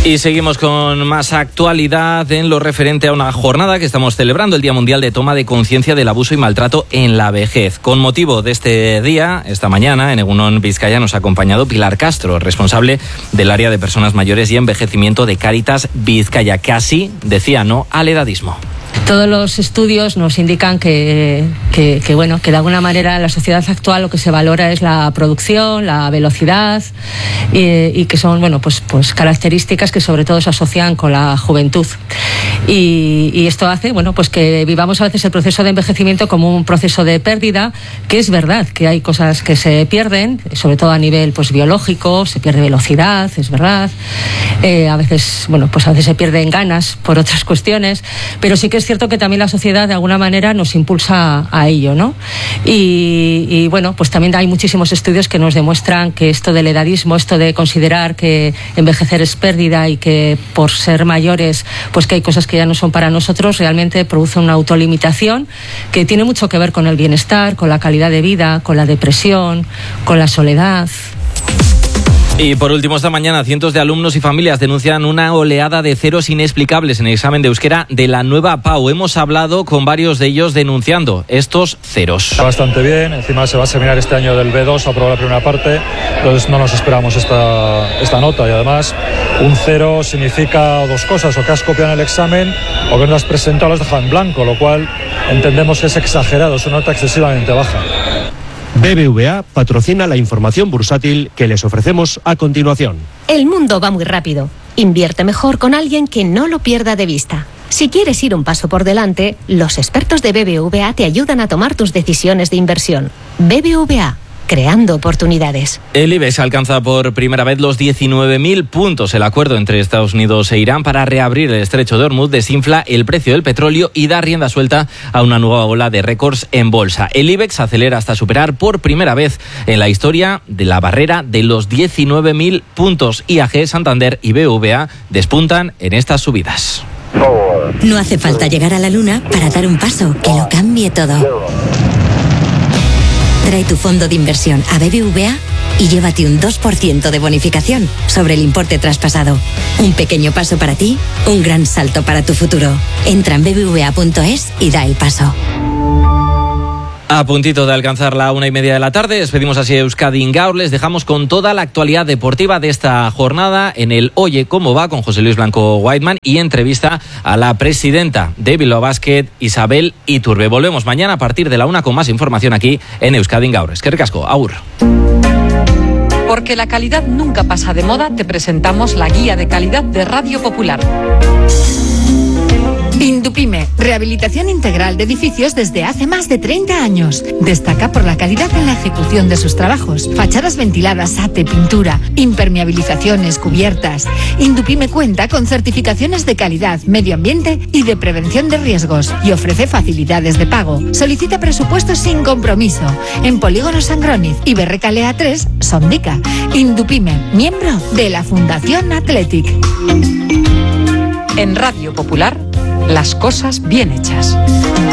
Y seguimos con más actualidad en lo referente a una jornada que estamos celebrando, el Día Mundial de Toma de Conciencia del Abuso y Maltrato en la Vejez. Con motivo de este día, esta mañana, en Egunon, Vizcaya, nos ha acompañado Pilar Castro, responsable del área de personas mayores y envejecimiento de Cáritas Vizcaya, que así decía no al edadismo. Todos los estudios nos indican que de alguna manera en la sociedad actual lo que se valora es la producción, la velocidad y que son pues características que sobre todo se asocian con la juventud. Y esto hace pues que vivamos a veces el proceso de envejecimiento como un proceso de pérdida, que es verdad que hay cosas que se pierden, sobre todo a nivel biológico, se pierde velocidad, es verdad. A veces se pierden ganas por otras cuestiones, pero sí que es cierto que también la sociedad de alguna manera nos impulsa a ello, ¿no? Y pues también hay muchísimos estudios que nos demuestran que esto del edadismo, esto de considerar que envejecer es pérdida y que por ser mayores pues que hay cosas que ya no son para nosotros, realmente produce una autolimitación que tiene mucho que ver con el bienestar, con la calidad de vida, con la depresión, con la soledad. Y por último, esta mañana cientos de alumnos y familias denuncian una oleada de ceros inexplicables en el examen de euskera de la nueva PAU. Hemos hablado con varios de ellos denunciando estos ceros. Está bastante bien, encima se va a examinar este año del B2, aprobó la primera parte, entonces no nos esperamos esta nota y además un cero significa dos cosas, o que has copiado en el examen o que no has presentado, lo has dejado en blanco, lo cual entendemos que es exagerado, es una nota excesivamente baja. BBVA patrocina la información bursátil que les ofrecemos a continuación. El mundo va muy rápido. Invierte mejor con alguien que no lo pierda de vista. Si quieres ir un paso por delante, los expertos de BBVA te ayudan a tomar tus decisiones de inversión. BBVA, creando oportunidades. El IBEX alcanza por primera vez los 19.000 puntos. El acuerdo entre Estados Unidos e Irán para reabrir el estrecho de Hormuz desinfla el precio del petróleo y da rienda suelta a una nueva ola de récords en bolsa. El IBEX acelera hasta superar por primera vez en la historia de la barrera de los 19.000 puntos. IAG, Santander y BBVA despuntan en estas subidas. No hace falta llegar a la luna para dar un paso que lo cambie todo. Trae tu fondo de inversión a BBVA y llévate un 2% de bonificación sobre el importe traspasado. Un pequeño paso para ti, un gran salto para tu futuro. Entra en bbva.es y da el paso. A puntito de alcanzar la 1:30 de la tarde, despedimos así a Euskadi Gaur. Les dejamos con toda la actualidad deportiva de esta jornada en el Oye Cómo Va con José Luis Blanco Whiteman y entrevista a la presidenta de Bilbao Basket, Isabel Iturbe. Volvemos mañana a partir de la 1 con más información aquí en Euskadi Gaur. Eskerrik asko, agur. Porque la calidad nunca pasa de moda, te presentamos la guía de calidad de Radio Popular. Indupime, rehabilitación integral de edificios desde hace más de 30 años. Destaca por la calidad en la ejecución de sus trabajos. Fachadas ventiladas, ate, pintura, impermeabilizaciones, cubiertas. Indupime cuenta con certificaciones de calidad, medio ambiente y de prevención de riesgos y ofrece facilidades de pago. Solicita presupuestos sin compromiso en Polígono Sangroniz y Berrecalea 3, Sondica. Indupime, miembro de la Fundación Athletic. En Radio Popular, las cosas bien hechas.